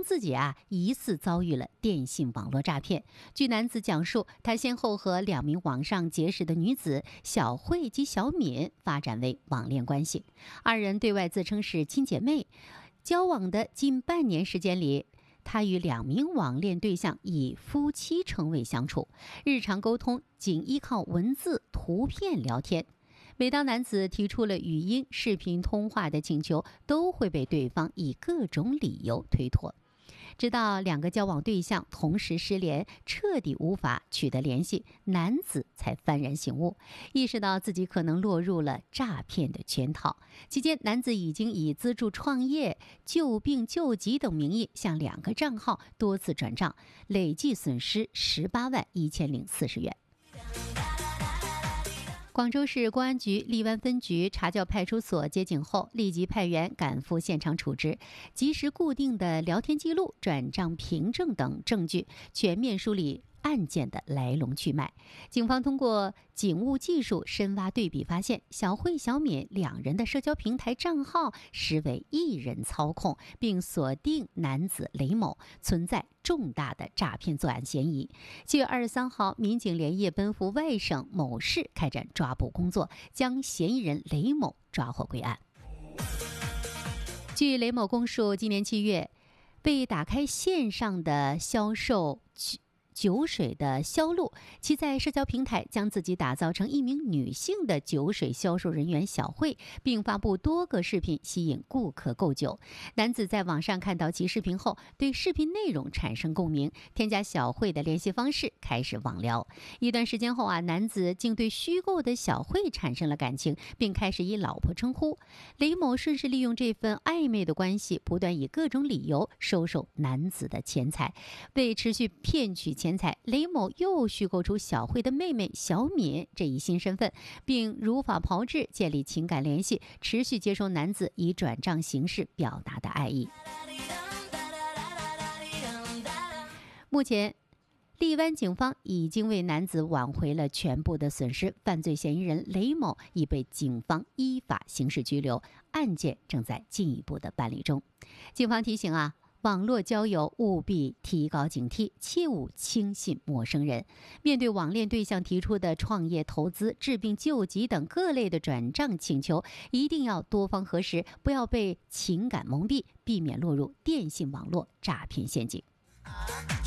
自己疑似遭遇了电信网络诈骗。据男子讲述，他先后和2名网上结识的女子小慧及小敏发展为网恋关系，2人对外自称是亲姐妹。交往的近半年时间里，他与2名网恋对象以夫妻称谓相处，日常沟通仅依靠文字、图片聊天。每当男子提出了语音、视频通话的请求，都会被对方以各种理由推脱。直到2个交往对象同时失联，彻底无法取得联系，男子才幡然醒悟，意识到自己可能落入了诈骗的圈套。期间，男子已经以资助创业、救病救急等名义向2个账号多次转账，累计损失18万1040元。广州市公安局荔湾分局查教派出所接警后，立即派员赶赴现场处置，及时固定的聊天记录、转账凭证等证据，全面梳理案件的来龙去脉。警方通过警务技术深挖对比，发现小慧、小敏2人的社交平台账号实为一人操控，并锁定男子雷某，存在重大的诈骗作案嫌疑。7月23号，民警连夜奔赴外省某市开展抓捕工作，将嫌疑人雷某抓获归案。据雷某供述，今年7月，为打开线上的销售酒水的销路，其在社交平台将自己打造成一名女性的酒水销售人员小慧，并发布多个视频吸引顾客购酒。男子在网上看到其视频后，对视频内容产生共鸣，添加小慧的联系方式，开始网聊。一段时间后男子竟对虚构的小慧产生了感情，并开始以老婆称呼。雷某顺势利用这份暧昧的关系，不断以各种理由收受男子的钱财。为持续骗取钱财，雷某又虚构出小慧的妹妹小敏这一新身份，并如法炮制建立情感联系，持续接收男子以转账形式表达的爱意。目前，荔湾警方已经为男子挽回了全部的损失，犯罪嫌疑人雷某已被警方依法刑事拘留，案件正在进一步的办理中。警方提醒网络交友务必提高警惕，切勿轻信陌生人。面对网恋对象提出的创业、投资、治病救急等各类的转账请求，一定要多方核实，不要被情感蒙蔽，避免落入电信网络诈骗陷阱。